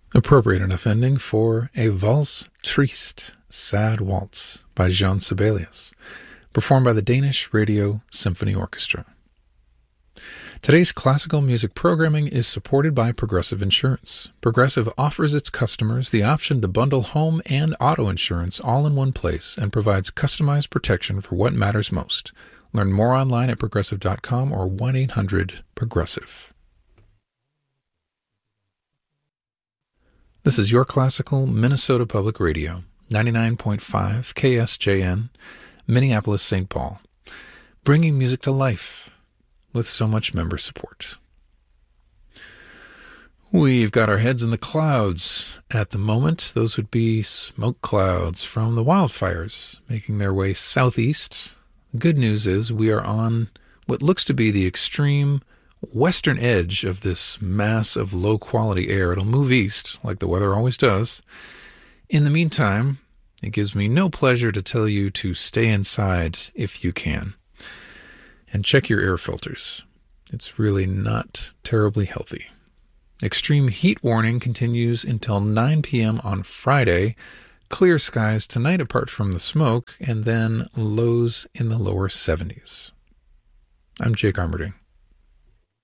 Appropriate enough ending for A Valse Triste, Sad Waltz by Jean Sibelius, performed by the Danish Radio Symphony Orchestra. Today's classical music programming is supported by Progressive Insurance. Progressive offers its customers the option to bundle home and auto insurance all in one place and provides customized protection for what matters most. Learn more online at progressive.com or 1-800-PROGRESSIVE. This is Your Classical Minnesota Public Radio, 99.5 KSJN, Minneapolis, St. Paul, bringing music to life with so much member support. We've got our heads in the clouds at the moment. Those would be smoke clouds from the wildfires making their way southeast. Good news is we are on what looks to be the extreme western edge of this mass of low-quality air. It'll move east, like the weather always does. In the meantime, it gives me no pleasure to tell you to stay inside if you can. And check your air filters. It's really not terribly healthy. Extreme heat warning continues until 9 p.m. on Friday. Clear skies tonight apart from the smoke, and then lows in the lower 70s. I'm Jake Armerding.